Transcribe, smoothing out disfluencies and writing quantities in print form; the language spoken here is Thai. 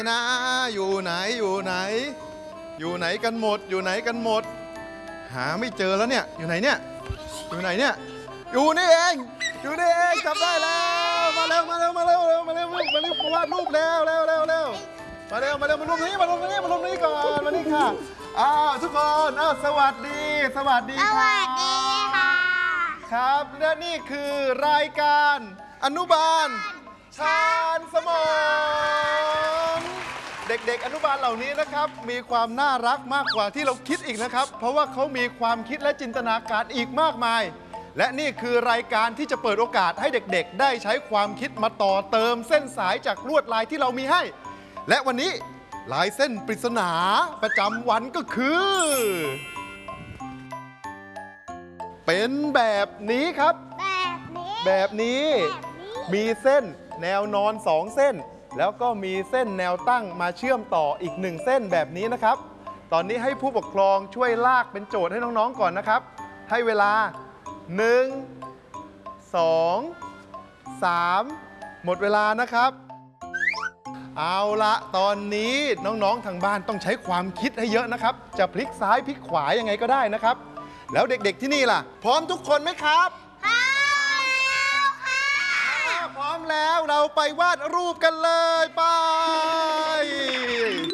นะอยู่ไหนอยู่ไหนอยู่ไหนกันหมดอยู่ไหนกันหมดหาไม่เจอแล้วเนี่ยอยู่ไหนเนี่ยอยู่ไหนเนี่ยอยู่นี่เองอยู่นี่เองจับได้แล้วมาเร็วมาเร็วมาเร็วมาเร็วมาเร็วมาเร็วมาวาดรูปเร็วเร็วเร็วเร็วมาเร็วมาเร็วมารูปนี้มารูปนี้มารูปนี้ก่อนมานี่ค่ะทุกคนสวัสดีสวัสดีค่ะสวัสดีค่ะครับและนี่คือรายการอนุบาลชาญสมองเด็กๆอนุบาลเหล่านี้นะครับมีความน่ารักมากกว่าที่เราคิดอีกนะครับเพราะว่าเขามีความคิดและจินตนาการอีกมากมายและนี่คือรายการที่จะเปิดโอกาสให้เด็กๆได้ใช้ความคิดมาต่อเติมเส้นสายจากลวดลายที่เรามีให้และวันนี้ลายเส้นปริศนาประจำวันก็คือเป็นแบบนี้ครับแบบนี้มีเส้นแนวนอน2เส้นแล้วก็มีเส้นแนวตั้งมาเชื่อมต่ออีก1เส้นแบบนี้นะครับตอนนี้ให้ผู้ปกครองช่วยลากเป็นโจทย์ให้น้องๆก่อนนะครับให้เวลา1 2 3หมดเวลานะครับเอาละตอนนี้น้องๆทางบ้านต้องใช้ความคิดให้เยอะนะครับจะพลิกซ้ายพลิกขวายังไงก็ได้นะครับแล้วเด็กๆที่นี่ล่ะพร้อมทุกคนไหมครับพร้อมแล้วค่ะพร้อมแล้วเราไปวาดรูปกันเลยไป